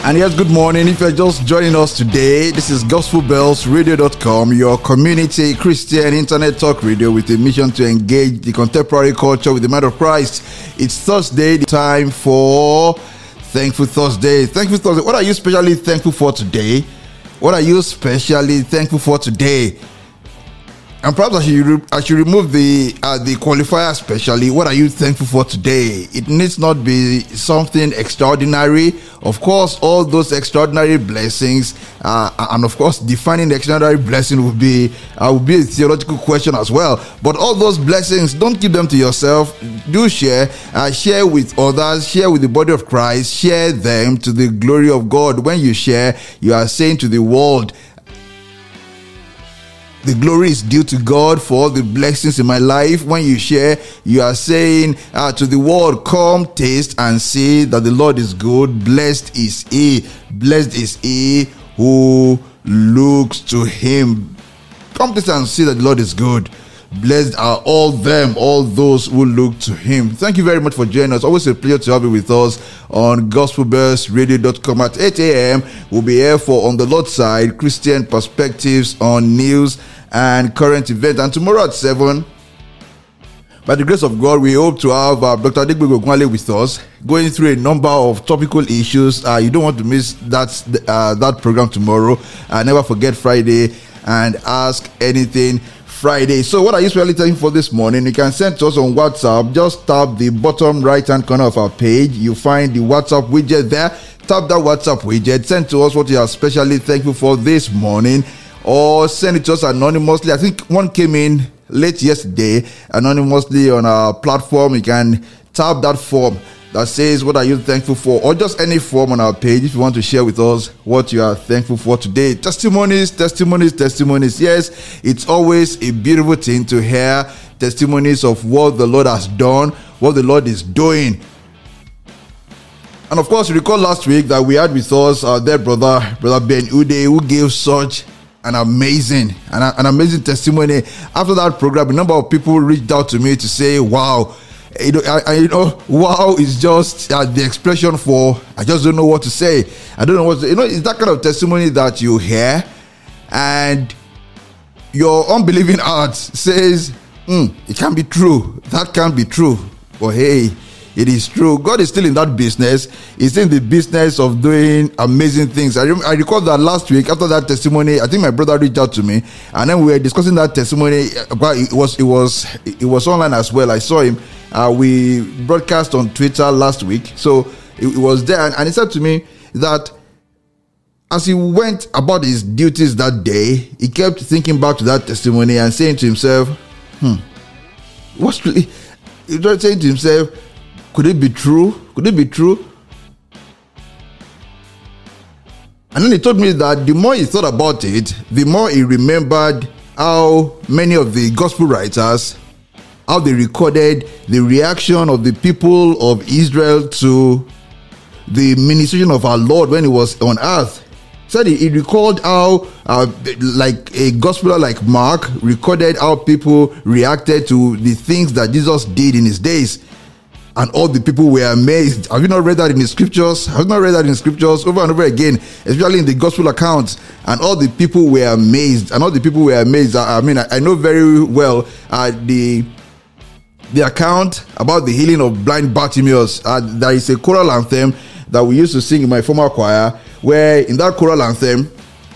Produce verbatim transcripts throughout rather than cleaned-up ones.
And yes, good morning. If you're just joining us today, this is gospel bells radio dot com, your community Christian internet talk radio with a mission to engage the contemporary culture with the mind of Christ. It's Thursday, the time for Thankful Thursday. Thankful Thursday. What are you specially thankful for today? What are you specially thankful for today? And perhaps I should, re- I should remove the uh, the qualifier especially. What are you thankful for today? It needs not be something extraordinary. Of course, all those extraordinary blessings, uh, and of course, defining the extraordinary blessing would be uh, would be a theological question as well. But all those blessings, don't keep them to yourself. Do share, uh, share with others, share with the body of Christ, share them to the glory of God. When you share, you are saying to the world, the glory is due to God for all the blessings in my life. When you share, you are saying uh, to the world, come taste and see that the Lord is good. Blessed is he. Blessed is he who looks to him. Come taste and see that the Lord is good. Blessed are all them, all those who look to him. Thank you very much for joining us. Always a pleasure to have you with us on gospel bells radio dot com at eight a.m. We'll be here for On the Lord's Side, Christian Perspectives on News and Current Events. And tomorrow at seven, by the grace of God, we hope to have uh, Doctor Adegbegbe Ogunwale with us, going through a number of topical issues. Uh, you don't want to miss that, uh, that program tomorrow. Uh, never forget Friday and Ask Anything Friday. So what are you specially thankful for this morning? You can send to us on WhatsApp. Just tap the bottom right hand corner of our page. You find the WhatsApp widget there. Tap that WhatsApp widget. Send to us what you are especially thankful for this morning, or send it to us anonymously. I think one came in late yesterday anonymously on our platform. You can tap that form that says what are you thankful for, or just any form on our page if you want to share with us what you are thankful for today. Testimonies, testimonies, testimonies. Yes, it's always a beautiful thing to hear testimonies of what the Lord has done, what the Lord is doing. And of course, you recall last week that we had with us our dear brother, brother Ben Ude, who gave such an amazing, an, an amazing testimony. After that program, a number of people reached out to me to say, wow, You know, I, I, you know, wow is just uh, the expression for I just don't know what to say. I don't know what to, you know. It's that kind of testimony that you hear, and your unbelieving heart says, mm, "It can't be true. That can't be true." But hey, it is true. God is still in that business. He's in the business of doing amazing things. I, rem- I recall that last week after that testimony, I think my brother reached out to me, and then we were discussing that testimony. But it was it was it was online as well. I saw him. Uh, we broadcast on Twitter last week, so it, it was there, and, and he said to me that as he went about his duties that day, he kept thinking back to that testimony and saying to himself, "Hmm, what's really?" He was saying to himself, "Could it be true? Could it be true?" And then he told me that the more he thought about it, the more he remembered how many of the gospel writers, how they recorded the reaction of the people of Israel to the ministration of our Lord when he was on earth. He said he, he recalled how, uh, like a gospeler like Mark, recorded how people reacted to the things that Jesus did in his days. And all the people were amazed. Have you not read that in the scriptures? Have you not read that in the scriptures over and over again, especially in the gospel accounts? And all the people were amazed. And all the people were amazed. I, I mean, I, I know very well uh, the the account about the healing of blind Bartimaeus. Uh, there is a choral anthem that we used to sing in my former choir, where in that choral anthem,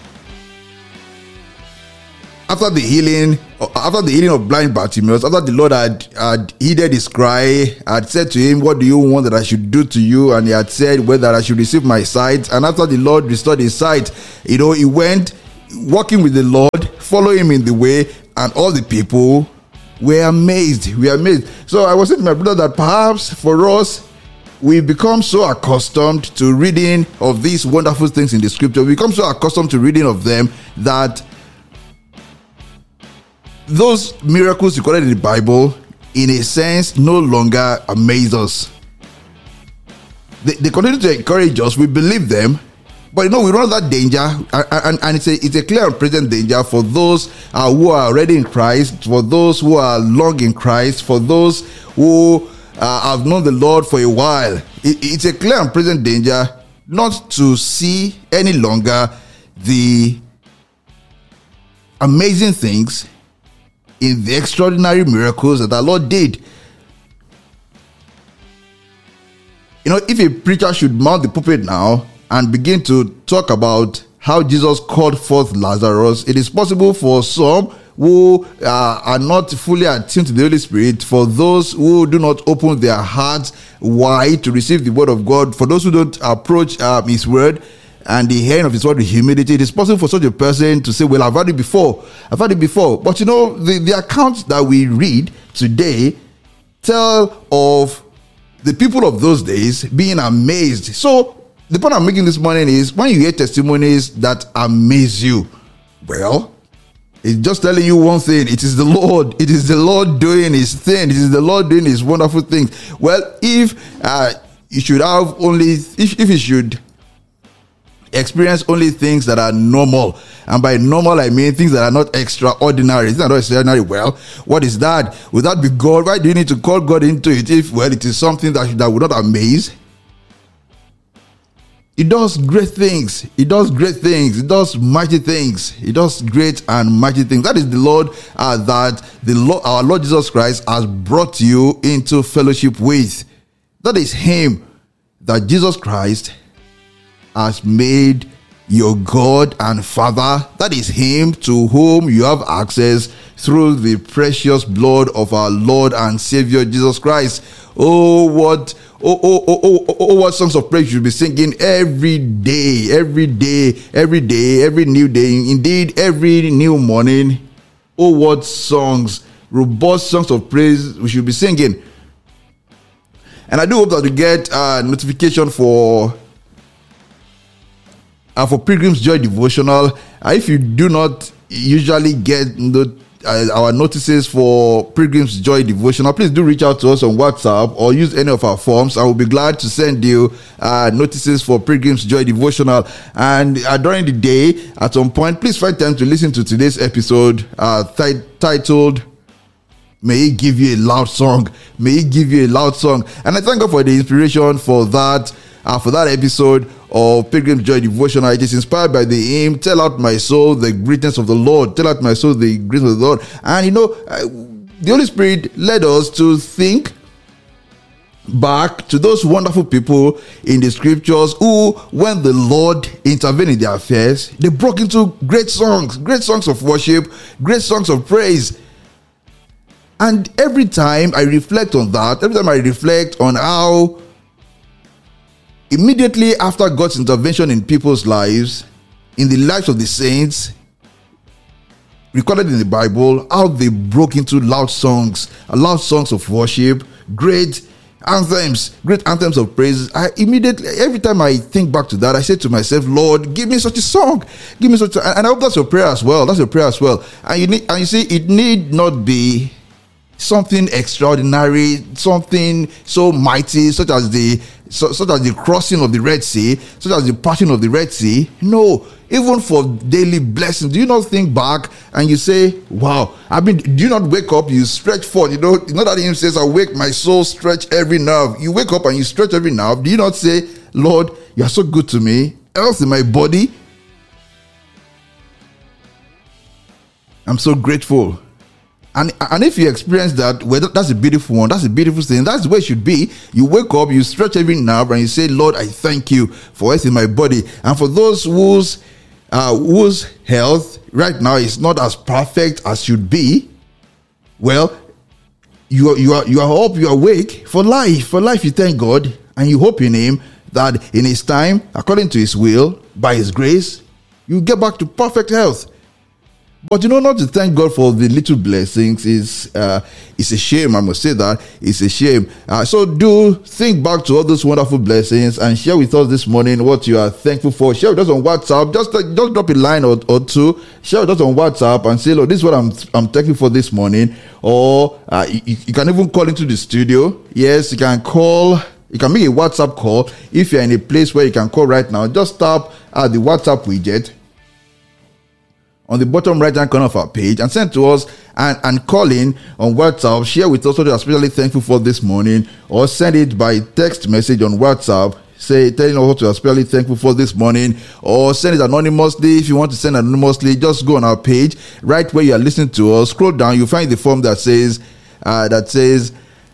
after the healing, after the healing of blind Bartimaeus, after the Lord had, had heeded his cry, had said to him, "What do you want that I should do to you?" And he had said whether I should receive my sight. And after the Lord restored his sight, you know, he went walking with the Lord, following him in the way, and all the people were amazed. We are amazed. So I was saying to my brother that perhaps for us, we've become so accustomed to reading of these wonderful things in the scripture. We become so accustomed to reading of them that those miracles recorded in the Bible, in a sense, no longer amaze us. They, they continue to encourage us. We believe them, but you know, we run that danger, and, and, and it's a it's a clear and present danger for those uh, who are already in Christ, for those who are long in Christ, for those who uh, have known the Lord for a while. It, it's a clear and present danger not to see any longer the amazing things in the extraordinary miracles that our Lord did. You know, if a preacher should mount the pulpit now and begin to talk about how Jesus called forth Lazarus, it is possible for some who uh, are not fully attuned to the Holy Spirit, for those who do not open their hearts wide to receive the word of God, for those who don't approach uh, His word and the hearing of His word with humility, it is possible for such a person to say, well, I've had it before, I've had it before. But you know, the, the accounts that we read today tell of the people of those days being amazed. So the point I'm making this morning is, when you hear testimonies that amaze you, well, it's just telling you one thing: it is the Lord. It is the Lord doing His thing. It is the Lord doing His wonderful things. Well, if uh, you should have only, if, if you should experience only things that are normal, and by normal I mean things that are not extraordinary, things that are not extraordinary, well, what is that? Would that be God? Why do you need to call God into it if, well, it is something that, that would not amaze? It does great things. It does great things. It does mighty things. It does great and mighty things. That is the Lord uh, that the Lord, our Lord Jesus Christ has brought you into fellowship with. That is Him that Jesus Christ has made your God and Father. That is Him to whom you have access through the precious blood of our Lord and Savior Jesus Christ. Oh, what Oh, oh, oh, oh, oh, oh, what songs of praise you should be singing every day, every day, every day, every new day, indeed, every new morning. Oh, what songs, robust songs of praise we should be singing. And I do hope that you get a notification for uh, for Pilgrim's Joy Devotional. Uh, if you do not usually get not, uh, our notices for Pilgrim's Joy Devotional, please do reach out to us on WhatsApp or use any of our forms. I will be glad to send you uh, notices for Pilgrim's Joy Devotional. And uh, during the day, at some point, please find time to listen to today's episode uh, th- titled, May He Give You a Loud Song. May He Give You a Loud Song. And I thank God for the inspiration for that, uh, for that episode of Pilgrim's Joy Devotional. It is inspired by the hymn, Tell Out My Soul the Greatness of the Lord. Tell out my soul the greatness of the Lord. And you know, uh, the Holy Spirit led us to think back to those wonderful people in the scriptures who, when the Lord intervened in their affairs, they broke into great songs, great songs of worship, great songs of praise. And every time I reflect on that, every time I reflect on how immediately after God's intervention in people's lives, in the lives of the saints, recorded in the Bible, how they broke into loud songs, loud songs of worship, great anthems, great anthems of praise. I immediately, every time I think back to that, I say to myself, Lord, give me such a song, give me such a, and I hope that's your prayer as well. That's your prayer as well. And you need, and you see, it need not be something extraordinary, something so mighty, such as the so, such as the crossing of the Red Sea, such as the parting of the Red Sea. No, even for daily blessings, do you not think back and you say, wow, I mean, do you not wake up, you stretch forth? You know, you know that hymn says, awake my soul, stretch every nerve. You wake up and you stretch every nerve. Do you not say, Lord, you are so good to me, health in my body, I'm so grateful. And, and if you experience that, well, that's a beautiful one. That's a beautiful thing. That's the way it should be. You wake up, you stretch every nerve, and you say, Lord, I thank you for health in my body. And for those whose, uh, whose health right now is not as perfect as should be, well, you are, you are, you are up, you are awake for life. For life, you thank God, and you hope in Him that in His time, according to His will, by His grace, you get back to perfect health. But you know, not to thank God for the little blessings is uh, it's a shame. I must say that it's a shame. Uh, so do think back to all those wonderful blessings and share with us this morning what you are thankful for. Share with us on WhatsApp. Just uh, just drop a line or, or two. Share with us on WhatsApp and say, "Look, this is what I'm I'm thankful for this morning." Or uh, you, you can even call into the studio. Yes, you can call. You can make a WhatsApp call if you're in a place where you can call right now. Just tap uh, the WhatsApp widget on the bottom right hand corner of our page and send to us and, and call in on WhatsApp. Share with us what you are especially thankful for this morning, or send it by text message on WhatsApp. say, telling us what you are especially thankful for this morning, or send it anonymously. If you want to send anonymously, just go on our page, right where you are listening to us. Scroll down, you'll find the form that says, uh, that says,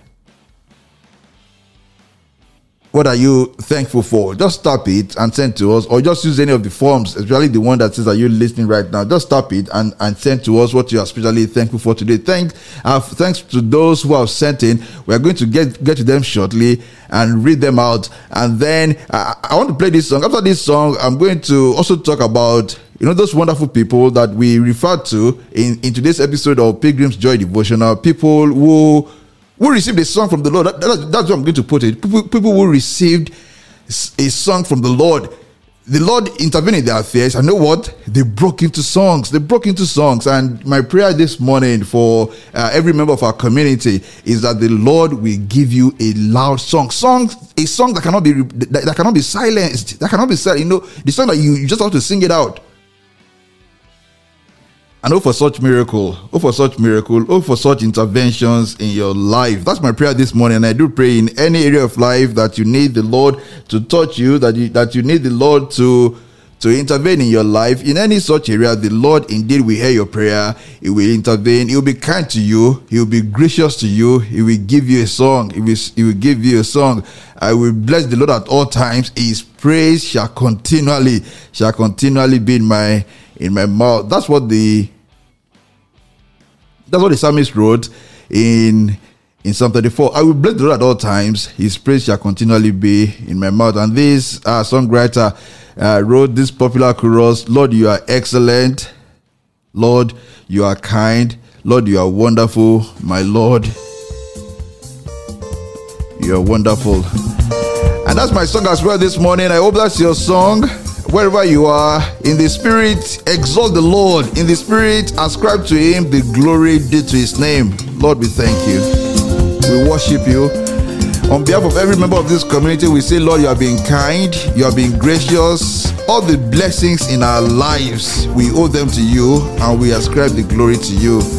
what are you thankful for? Just tap it and send to us, or just use any of the forms, especially the one that says, are you listening right now? Just tap it and, and send to us what you are especially thankful for today. Thanks, uh, thanks to those who have sent in. We are going to get, get to them shortly and read them out. And then uh, I want to play this song. After this song, I'm going to also talk about, you know, those wonderful people that we refer to in, in today's episode of Pilgrim's Joy Devotional. People who who received a song from the Lord. That, that, that's what I'm going to put it. People, people who received a song from the Lord. The Lord intervened in their affairs. I know what? They broke into songs. They broke into songs. And my prayer this morning for uh, every member of our community is that the Lord will give you a loud song. Songs, a song that cannot be that, that cannot be silenced. That cannot be said. You know, the song that you, you just have to sing it out. And hope for such miracle, hope for such miracle, hope for such interventions in your life. That's my prayer this morning. And I do pray in any area of life that you need the Lord to touch you, that you, that you need the Lord to, to intervene in your life. In any such area, the Lord indeed will hear your prayer. He will intervene. He will be kind to you. He will be gracious to you. He will give you a song. He will, he will give you a song. I will bless the Lord at all times. His praise shall continually, shall continually be in my in my mouth. That's what the that's what the psalmist wrote in in Psalm thirty-four. I will bless the Lord at all times. His praise shall continually be in my mouth. And this uh, songwriter uh, wrote this popular chorus: Lord, you are excellent. Lord, you are kind. Lord, you are wonderful. My Lord, you are wonderful. And that's my song as well this morning. I hope that's your song. Wherever you are, in the spirit, exalt the Lord. In the spirit, ascribe to him the glory due to his name. Lord, we thank you. We worship you. On behalf of every member of this community, we say, Lord, you are being kind. You are being gracious. All the blessings in our lives, we owe them to you, and we ascribe the glory to you.